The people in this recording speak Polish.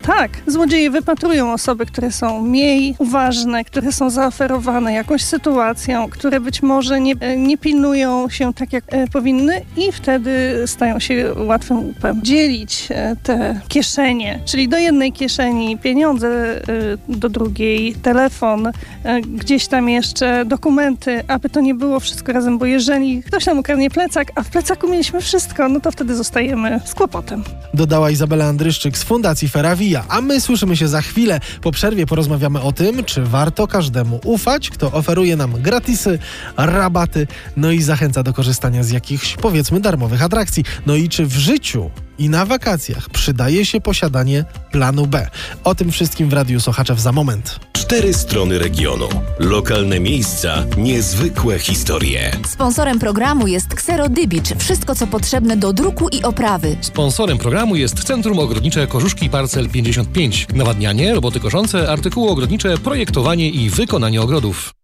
Tak, złodzieje wypatrują osoby, które są mniej uważne, które są zaoferowane jakąś sytuacją, które być może nie pilnują się tak, jak powinny i wtedy stają się łatwym łupem. Dzielić te kieszenie, czyli do jednej kieszeni pieniądze, do drugiej telefon, gdzieś tam jeszcze dokumenty, aby to nie było wszystko razem, bo jeżeli ktoś nam ukradnie plecak, a w plecaku mieliśmy wszystko, no to wtedy zostajemy z kłopotem. Dodała Izabela Andryszczyk z Fundacji Ferravia, a my słyszymy się za chwilę. Po przerwie porozmawiamy o tym, czy warto każdemu ufać, kto oferuje nam gratisy, rabaty, no i zachęca do korzystania z jakichś, powiedzmy, darmowych atrakcji. No i czy w życiu i na wakacjach przydaje się posiadanie planu B. O tym wszystkim w Radiu Sochaczew za moment. 4 strony regionu. Lokalne miejsca, niezwykłe historie. Sponsorem programu jest Xero Dybicz. Wszystko, co potrzebne do druku i oprawy. Sponsorem programu jest Centrum Ogrodnicze Kożuszki Parcel 55. Nawadnianie, roboty koszące, artykuły ogrodnicze, projektowanie i wykonanie ogrodów.